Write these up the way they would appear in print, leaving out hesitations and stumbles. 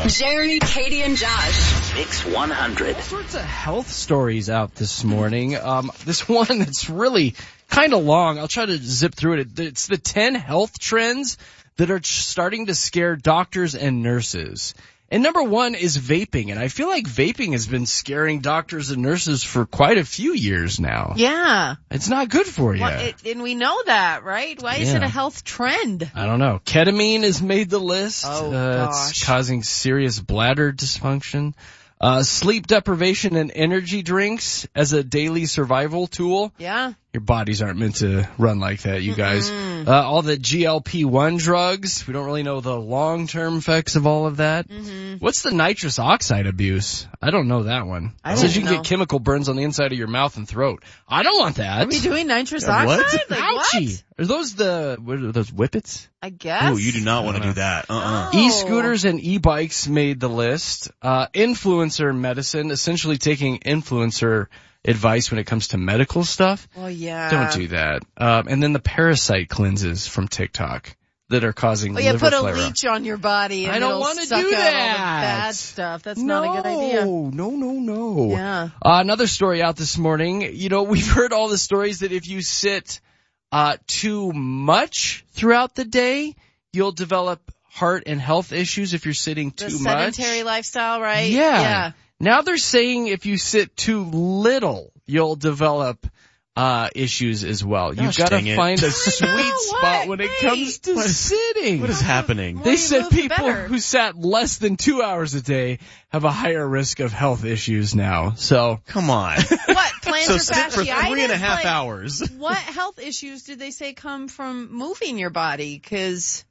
Jeremy, Katie, and Josh. Mix 100. All sorts of health stories out this morning. This one that's really kind of long. I'll try to zip through it. It's the 10 health trends that are starting to scare doctors and nurses. And number one is vaping. And I feel like vaping has been scaring doctors and nurses for quite a few years now. Yeah. It's not good for you. Well, and we know that, right? Why is it a health trend? I don't know. Ketamine has made the list. Oh, gosh. It's causing serious bladder dysfunction. Sleep deprivation and energy drinks as a daily survival tool. Yeah. Your bodies aren't meant to run like that, you guys. All the GLP-1 drugs. We don't really know the long-term effects of all of that. What's the nitrous oxide abuse? I don't know that one. It says you can get chemical burns on the inside of your mouth and throat. I don't want that. Are we doing nitrous oxide? What? Like, Ouchie. Are those what are those, whippets? I guess. Oh, you do not want to do that. E-scooters and e-bikes made the list. Influencer medicine, essentially taking influencer advice when it comes to medical stuff. Well, yeah. Don't do that. And then the parasite cleanses from TikTok that are causing liver put a flare. leech on your body and I don't it'll want to suck do out that. all the bad stuff. That's not a good idea. No. Yeah. Another story out this morning. You know, we've heard all the stories that if you sit too much throughout the day, you'll develop heart and health issues if you're sitting too much. The sedentary lifestyle, right? Yeah. Now they're saying if you sit too little, you'll develop issues as well. You've got to find a sweet spot when it comes to sitting. What is happening? They said people who sat less than 2 hours a day have a higher risk of health issues now. So come on. What? Plantar sit for fasciitis? 3.5 hours. What health issues did they say come from moving your body? Because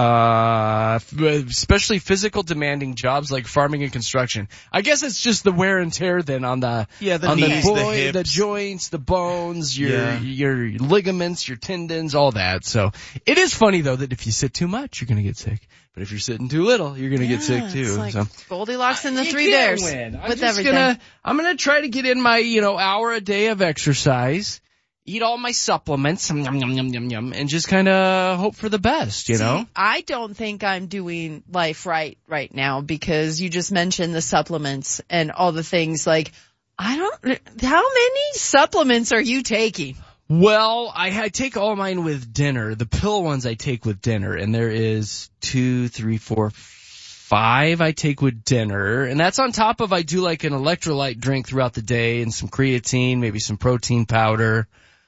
especially physical demanding jobs like farming and construction. I guess it's just the wear and tear then on the knees, the hips, the joints, the bones, your ligaments, your tendons, all that. So it is funny though that if you sit too much, you're going to get sick. But if you're sitting too little, you're going to get sick too. It's like so Goldilocks and the Three Bears. With everything. I'm going to try to get in my, hour a day of exercise. Eat all my supplements, and just kind of hope for the best, you know? I don't think I'm doing life right now because you just mentioned the supplements and all the things like, how many supplements are you taking? Well, I take all mine with dinner. The pill ones I take with dinner, and there is 2, 3, 4, 5 I take with dinner, and that's on top of I do like an electrolyte drink throughout the day and some creatine, maybe some protein powder.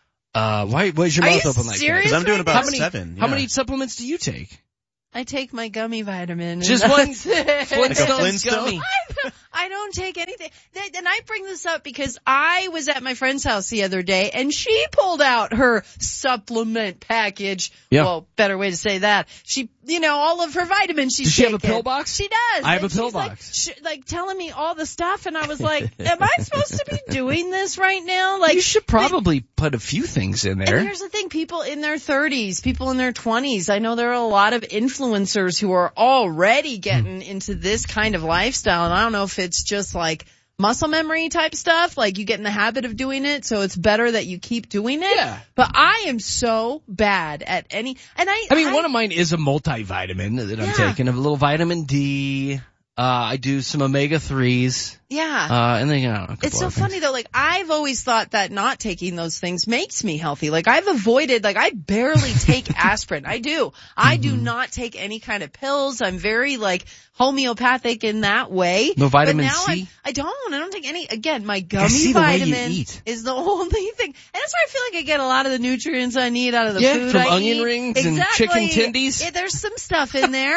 Why is your mouth open like that? Because I'm doing about 7. How many supplements do you take? I take my gummy vitamin. Just one Flintstones gummy. I don't take anything. And I bring this up because I was at my friend's house the other day and she pulled out her supplement package. Yeah. Well, better way to say that. She, all of her vitamins she's Does she have a taken. pill box? She does. I have and a pill she's box. Like telling me all the stuff and I was like, am I supposed to be doing this right now? Like, you should probably put a few things in there. And here's the thing, people in their 30s, people in their 20s, I know there are a lot of influencers who are already getting into this kind of lifestyle, and I don't know if it's just like muscle memory type stuff, like you get in the habit of doing it, so it's better that you keep doing it. Yeah. But I am so bad at one of mine is a multivitamin that I'm taking, a little vitamin D. I do some omega-3s. Yeah. And then, it's so funny though, like I've always thought that not taking those things makes me healthy. Like I've avoided, like I barely take aspirin. I do not take any kind of pills. I'm very like homeopathic in that way. No vitamin but now C? I don't take any. Again, my gummy vitamin is the only thing. And that's why I feel like I get a lot of the nutrients I need out of the food from I onion eat. rings and chicken tendies. Yeah, there's some stuff in there.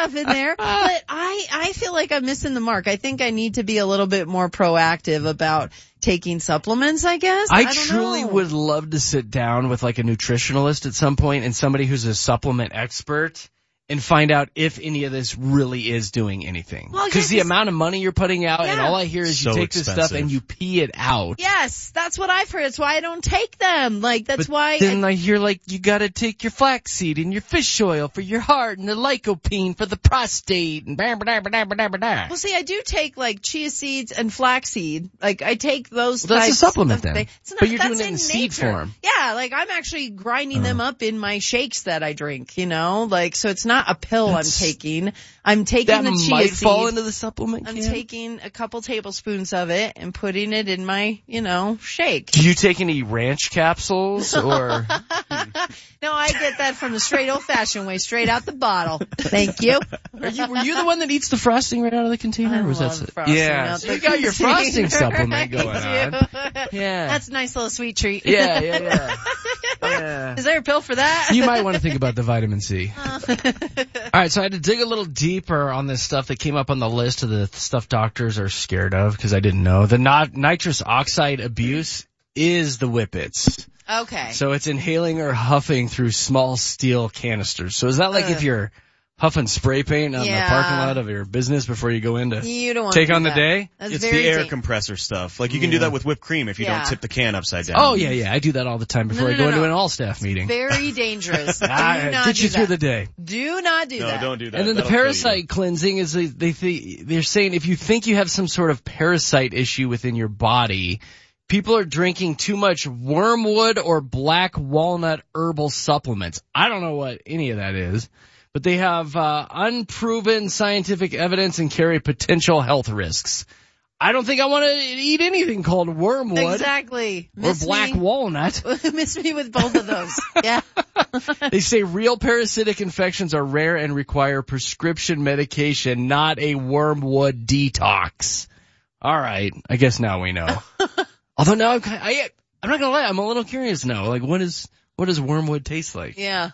But I feel like I'm missing the mark. I think I need to be a little bit more proactive about taking supplements, I guess. I truly would love to sit down with like a nutritionalist at some point and somebody who's a supplement expert and find out if any of this really is doing anything. Because the amount of money you're putting out, and all I hear is you take this stuff and you pee it out. Yes, that's what I've heard. That's why I don't take them. Like, that's why. Then I hear like you gotta take your flaxseed and your fish oil for your heart and the lycopene for the prostate and Well, see, I do take like chia seeds and flaxseed. Like, I take those that's types a supplement of then. But you're doing it in seed form. Yeah, like I'm actually grinding them up in my shakes that I drink, like, so it's not not a pill I'm taking. I'm taking the chia might seed. fall into the supplement I'm can? taking a couple tablespoons of it and putting it in my, shake. Do you take any ranch capsules or? No, I get that from the straight old-fashioned way, straight out the bottle. Thank you. Were you the one that eats the frosting right out of the container? I or was love that frosting Yeah, out so the you got your frosting container. supplement going on. Yeah. That's a nice little sweet treat. Yeah. Is there a pill for that? You might want to think about the vitamin C. All right, so I had to dig a little deeper on this stuff that came up on the list of the stuff doctors are scared of because I didn't know. The nitrous oxide abuse is the whippets. Okay. So it's inhaling or huffing through small steel canisters. So is that like if you're huffing spray paint on the parking lot of your business before you go in to you don't want take to do on the that. day? That's It's very the air compressor stuff. Like you can do that with whipped cream if you don't tip the can upside down. Oh, yeah. I do that all the time before I go into an all-staff meeting. Very dangerous. Do not Get you do through that. the day. Do not do No, that. don't do that. And then the That'll kill you. parasite cleansing is they're saying if you think you have some sort of parasite issue within your body, people are drinking too much wormwood or black walnut herbal supplements. I don't know what any of that is, but they have unproven scientific evidence and carry potential health risks. I don't think I want to eat anything called wormwood Exactly. or black walnut. Miss me with both of those. Yeah. They say real parasitic infections are rare and require prescription medication, not a wormwood detox. All right. I guess now we know. Although now I'm not gonna lie, I'm a little curious now. Like, what does wormwood taste like? Yeah.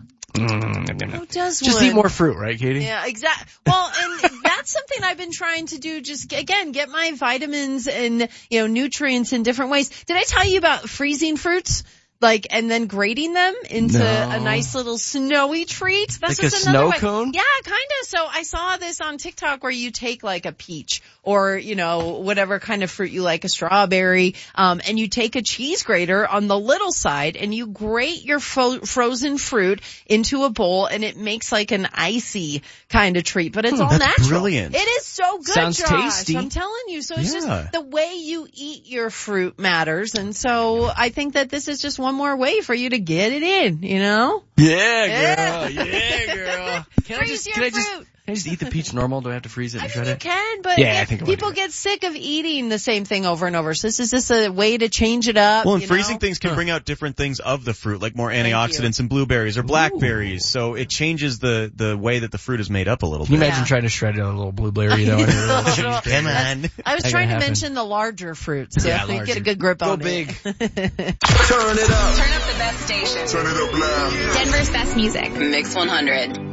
Who does Just wood? eat more fruit, right, Katie? Yeah, exactly. Well, and that's something I've been trying to do. Just again, get my vitamins and nutrients in different ways. Did I tell you about freezing fruits? And then grating them into a nice little snowy treat. That's like just a another snow way. cone? Yeah, kind of. So I saw this on TikTok where you take like a peach or, whatever kind of fruit you like, a strawberry, and you take a cheese grater on the little side and you grate your frozen fruit into a bowl and it makes like an icy kind of treat, but it's all that's natural. Brilliant. It is so good, Sounds Josh. tasty. I'm telling you. So it's Yeah. just the way you eat your fruit matters. And so I think that this is just one more way for you to get it in, Yeah, girl. Yeah, girl. Can I just eat the peach normal? Do I have to freeze it and shred You it? can, but Yeah, I think I wanna people do it. get sick of eating the same thing over and over. So this is just a way to change it up. Well, and freezing things can bring out different things of the fruit, like more antioxidants in blueberries or blackberries. So it changes the way that the fruit is made up a little Can you bit. imagine trying to shred a little blueberry though? In your little cheese grater? Come on. I was Not trying to gonna happen. mention the larger fruits, so Yeah, you larger. get a good grip Go on big. it. Turn it up. Turn up the best station. Turn it up loud. Denver's best music. Mix 100.